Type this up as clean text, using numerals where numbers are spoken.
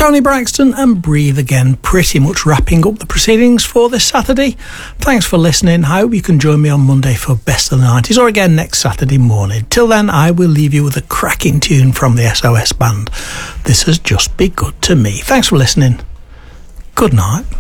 Tony Braxton and Breathe Again, pretty much wrapping up the proceedings for this Saturday. Thanks for listening. I hope you can join me on Monday for Best of the 90s, or again next Saturday morning. Till then, I will leave you with a cracking tune from the SOS Band. This has just been good to me. Thanks for listening. Good night.